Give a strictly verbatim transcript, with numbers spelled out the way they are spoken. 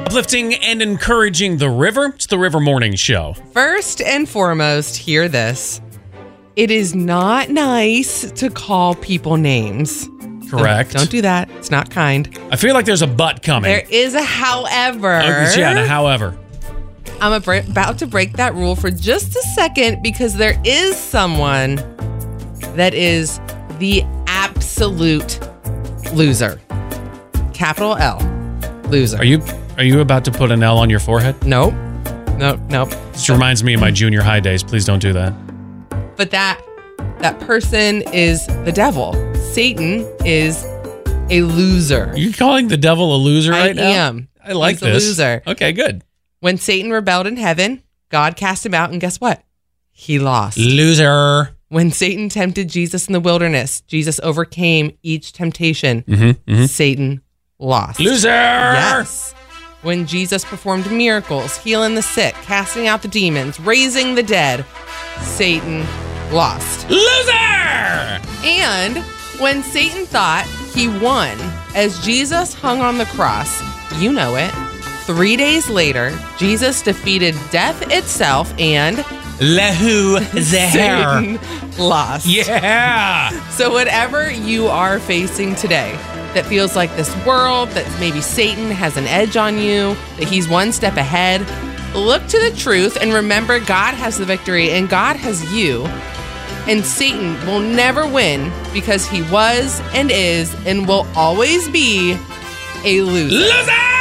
uplifting and encouraging the river. It's the River Morning Show. First and foremost, hear this. It is not nice to call people names. Correct. Don't, don't do that. It's not kind. I feel like there's a but coming. There is a however. Oh, yeah, no, however. I'm about to break that rule for just a second because there is someone that is the absolute loser. Capital L. Loser. Are you are you about to put an L on your forehead? Nope. Nope. Nope. This reminds me of my junior high days. Please don't do that. But that that person is the devil. Satan is a loser. Are you calling the devil a loser right now? I am. I like He's this. a loser. Okay, good. When Satan rebelled in heaven, God cast him out, and guess what? He lost. Loser. When Satan tempted Jesus in the wilderness, Jesus overcame each temptation. Mm-hmm, mm-hmm. Satan lost. Loser. Yes. When Jesus performed miracles, healing the sick, casting out the demons, raising the dead, Satan lost. Loser. And when Satan thought he won, as Jesus hung on the cross, you know it, three days later, Jesus defeated death itself and Lahu Satan lost. Yeah. So whatever you are facing today that feels like this world, that maybe Satan has an edge on you, that he's one step ahead, look to the truth and remember God has the victory and God has you. And Satan will never win because he was and is and will always be a loser. Loser!